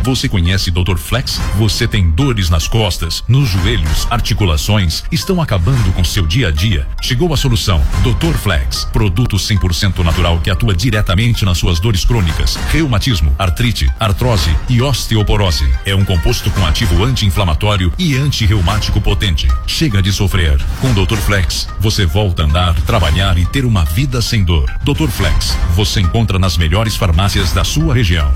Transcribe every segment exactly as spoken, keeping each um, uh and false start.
Você conhece doutor Flex? Você tem dores nas costas, nos joelhos, articulações, estão acabando com seu dia a dia? Chegou a solução. doutor Flex, produto cem por cento natural que atua diretamente nas suas dores crônicas, reumatismo, artrite, artrose e osteoporose. É um composto com ativo anti-inflamatório e anti-reumático potente. Chega de sofrer. Com doutor Flex, você volta a andar, trabalhar e ter uma vida sem dor. doutor Flex, você encontra nas melhores farmácias da sua região.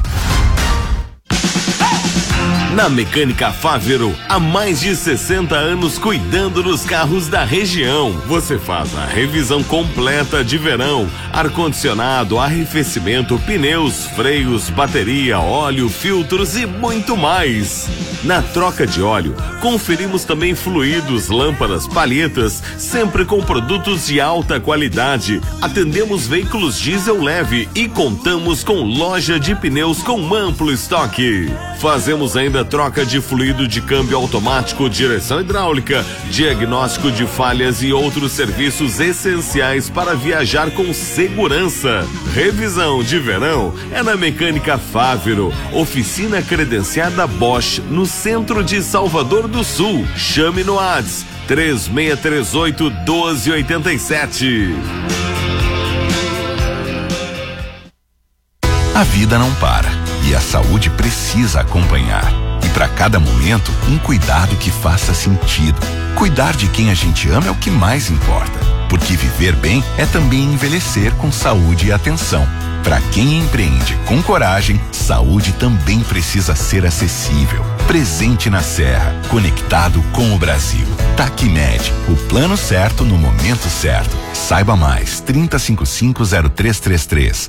Na Mecânica Fávero, há mais de sessenta anos cuidando dos carros da região. Você faz a revisão completa de verão, ar-condicionado, arrefecimento, pneus, freios, bateria, óleo, filtros e muito mais. Na troca de óleo, conferimos também fluidos, lâmpadas, palhetas, sempre com produtos de alta qualidade. Atendemos veículos diesel leve e contamos com loja de pneus com amplo estoque. Fazemos ainda troca de fluido de câmbio automático, direção hidráulica, diagnóstico de falhas e outros serviços essenciais para viajar com segurança. Revisão de verão é na Mecânica Fávero, oficina credenciada Bosch, no centro de Salvador do Sul. Chame no WhatsApp três seis três oito, um dois oito sete. A vida não para e a saúde precisa acompanhar. E para cada momento, um cuidado que faça sentido. Cuidar de quem a gente ama é o que mais importa, porque viver bem é também envelhecer com saúde e atenção. Para quem empreende com coragem, saúde também precisa ser acessível. Presente na Serra, conectado com o Brasil. Tacmed, o plano certo no momento certo. Saiba mais, trinta, cinquenta e cinco, zero três trinta e três.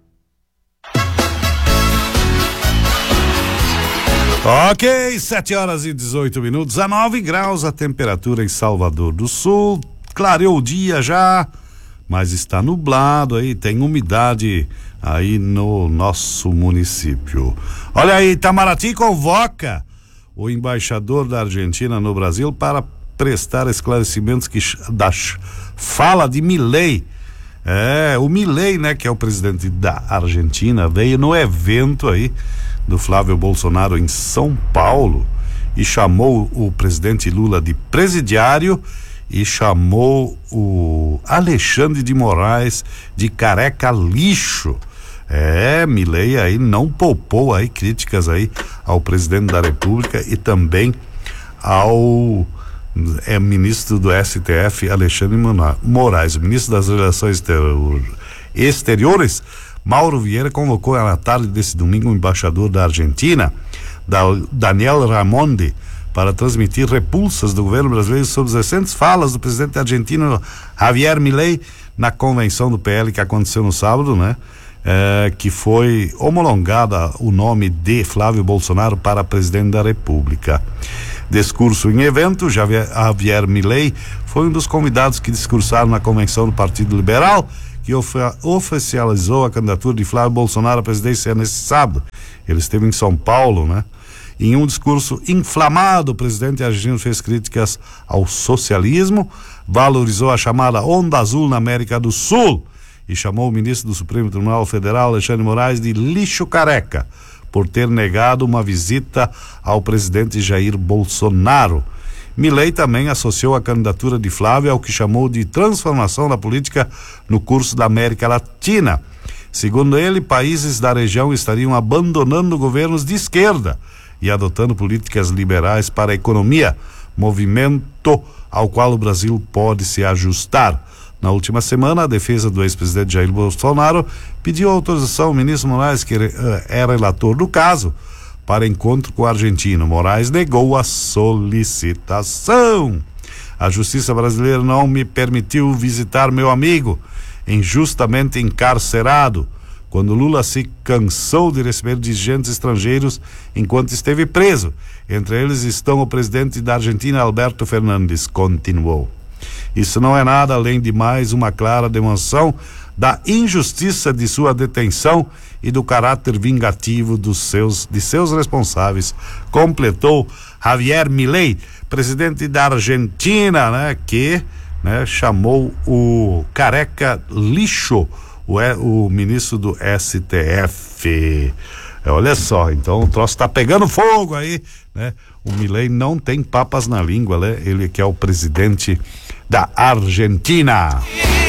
Ok, sete horas e dezoito minutos, a nove graus a temperatura em Salvador do Sul. Clareou o dia já, mas está nublado aí, tem umidade aí no nosso município. Olha aí, Itamaraty convoca o embaixador da Argentina no Brasil para prestar esclarecimentos que, da fala de Milei. É, o Milei, né, que é o presidente da Argentina, veio no evento aí do Flávio Bolsonaro em São Paulo e chamou o presidente Lula de presidiário e chamou o Alexandre de Moraes de careca lixo. É, Milei aí não poupou aí críticas aí ao presidente da República e também ao é, ministro do S T F, Alexandre Moraes. O ministro das Relações Exteriores, Mauro Vieira, convocou na tarde desse domingo o embaixador da Argentina, Daniel Raimondi, para transmitir repulsas do governo brasileiro sobre as recentes falas do presidente argentino Javier Milei na convenção do P L que aconteceu no sábado, né? É, que foi homologada o nome de Flávio Bolsonaro para presidente da República. Discurso em evento, Javier, Javier Milei foi um dos convidados que discursaram na convenção do Partido Liberal, que of, oficializou a candidatura de Flávio Bolsonaro à presidência nesse sábado. Ele esteve em São Paulo, né? Em um discurso inflamado, o presidente argentino fez críticas ao socialismo, valorizou a chamada Onda Azul na América do Sul e chamou o ministro do Supremo Tribunal Federal, Alexandre Moraes, de lixo careca, por ter negado uma visita ao presidente Jair Bolsonaro. Milei também associou a candidatura de Flávio ao que chamou de transformação da política no curso da América Latina. Segundo ele, países da região estariam abandonando governos de esquerda e adotando políticas liberais para a economia, movimento ao qual o Brasil pode se ajustar. Na última semana, a defesa do ex-presidente Jair Bolsonaro pediu autorização ao ministro Moraes, que é relator do caso, para encontro com o argentino. Moraes negou a solicitação. A justiça brasileira não me permitiu visitar meu amigo, injustamente encarcerado, quando Lula se cansou de receber dirigentes estrangeiros enquanto esteve preso. Entre eles estão o presidente da Argentina, Alberto Fernandes, continuou. Isso não é nada além de mais uma clara demonstração da injustiça de sua detenção e do caráter vingativo dos seus, de seus responsáveis, completou Javier Milei, presidente da Argentina, né, que né, chamou o careca lixo, o, o ministro do S T F. É, olha só, então o troço tá pegando fogo aí, né? O Milei não tem papas na língua, né? Ele que é o presidente da Argentina.